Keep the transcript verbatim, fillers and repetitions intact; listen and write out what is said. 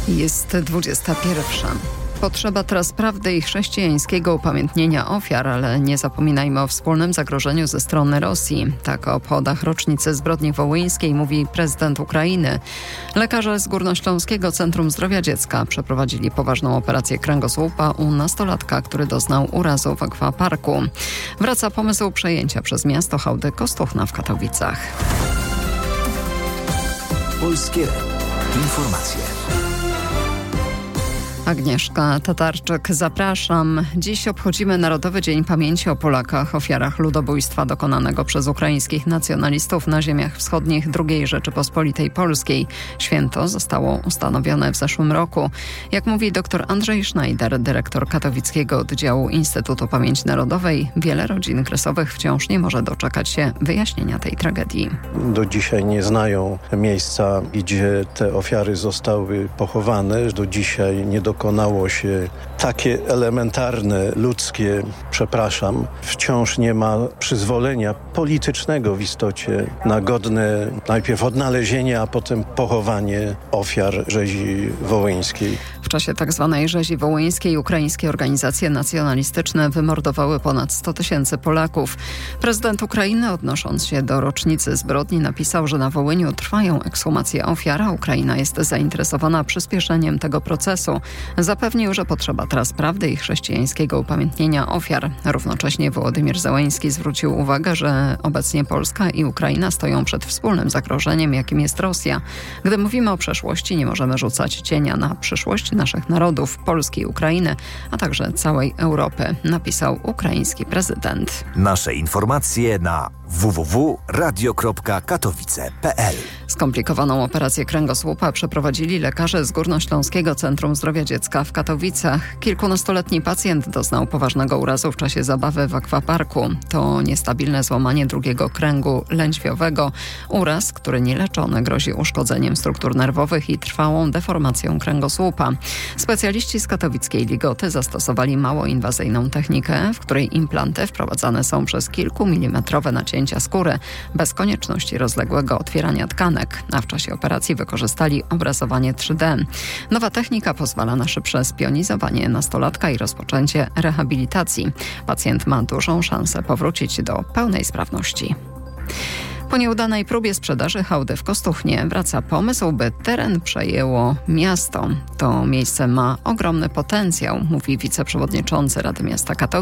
Jest dwudziesta pierwsza. Potrzeba teraz prawdy i chrześcijańskiego upamiętnienia ofiar, ale nie zapominajmy o wspólnym zagrożeniu ze strony Rosji. Tak o obchodach rocznicy zbrodni wołyńskiej mówi prezydent Ukrainy. Lekarze z Górnośląskiego Centrum Zdrowia Dziecka przeprowadzili poważną operację kręgosłupa u nastolatka, który doznał urazu w akwaparku. Wraca pomysł przejęcia przez miasto hałdy Kostuchna w Katowicach. Polskie informacje. Agnieszka Tatarczyk, zapraszam. Dziś obchodzimy Narodowy Dzień Pamięci o Polakach, ofiarach ludobójstwa dokonanego przez ukraińskich nacjonalistów na ziemiach wschodnich drugiej Rzeczypospolitej Polskiej. Święto zostało ustanowione w zeszłym roku. Jak mówi dr Andrzej Schneider, dyrektor katowickiego oddziału Instytutu Pamięci Narodowej, wiele rodzin kresowych wciąż nie może doczekać się wyjaśnienia tej tragedii. Do dzisiaj nie znają miejsca, gdzie te ofiary zostały pochowane. Do dzisiaj nie do Dokonało się takie elementarne, ludzkie, przepraszam, wciąż nie ma przyzwolenia politycznego w istocie na godne najpierw odnalezienie, a potem pochowanie ofiar rzezi wołyńskiej. W czasie tzw. rzezi wołyńskiej ukraińskie organizacje nacjonalistyczne wymordowały ponad sto tysięcy Polaków. Prezydent Ukrainy, odnosząc się do rocznicy zbrodni, napisał, że na Wołyniu trwają ekshumacje ofiar, a Ukraina jest zainteresowana przyspieszeniem tego procesu. Zapewnił, że potrzeba teraz prawdy i chrześcijańskiego upamiętnienia ofiar. Równocześnie Wołodymyr Zełenski zwrócił uwagę, że obecnie Polska i Ukraina stoją przed wspólnym zagrożeniem, jakim jest Rosja. Gdy mówimy o przeszłości, nie możemy rzucać cienia na przyszłość naszych narodów, Polski i Ukrainy, a także całej Europy, napisał ukraiński prezydent. Nasze informacje na w w w kropka radio kropka katowice kropka p l. Skomplikowaną operację kręgosłupa przeprowadzili lekarze z Górnośląskiego Centrum Zdrowia Dziecka w Katowicach. Kilkunastoletni pacjent doznał poważnego urazu w czasie zabawy w akwaparku. To niestabilne złamanie drugiego kręgu lędźwiowego. Uraz, który nieleczony, grozi uszkodzeniem struktur nerwowych i trwałą deformacją kręgosłupa. Specjaliści z katowickiej Ligoty zastosowali mało inwazyjną technikę, w której implanty wprowadzane są przez kilkumilimetrowe nacięcia skóry, bez konieczności rozległego otwierania tkanek, a w czasie operacji wykorzystali obrazowanie trzy D. Nowa technika pozwala na szybsze spionizowanie nastolatka i rozpoczęcie rehabilitacji. Pacjent ma dużą szansę powrócić do pełnej sprawności. Po nieudanej próbie sprzedaży hałdy w Kostuchnie wraca pomysł, by teren przejęło miasto. To miejsce ma ogromny potencjał, mówi wiceprzewodniczący Rady Miasta Katowic